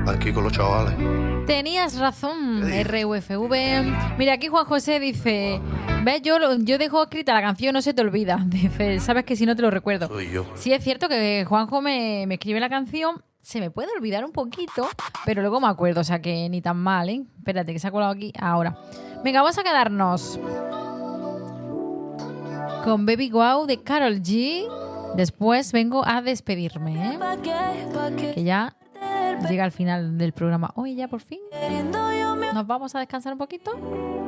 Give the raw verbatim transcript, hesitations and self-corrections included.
aquí con los chavales. Tenías razón, R U F V. Mira, aquí Juan José dice, ¿ves? Yo, lo- yo dejo escrita la canción, no se te olvida. Dice, sabes que si no te lo recuerdo. Soy yo. Sí, es cierto que Juanjo me, me escribe la canción, se me puede olvidar un poquito, pero luego me acuerdo, o sea que ni tan mal, ¿eh? Espérate, que se ha colado aquí ahora. Venga, vamos a quedarnos con Baby Wow de Karol G. Después vengo a despedirme, ¿eh? Que ya llega al final del programa. Hoy ya por fin. Nos vamos a descansar un poquito.